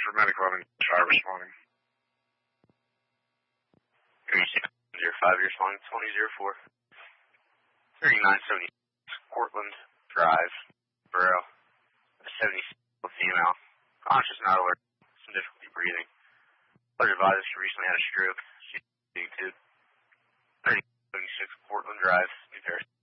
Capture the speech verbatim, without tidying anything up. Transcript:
for medical. I'm in five responding. zero five, you're responding twenty zero four. thirty-nine seventy, Portland Drive, Borough. A seventy-six female. Conscious, not alert. Some difficulty breathing. Other advised she recently had a stroke. She's being tube. thirty seventy-six, Portland Drive, New Paris.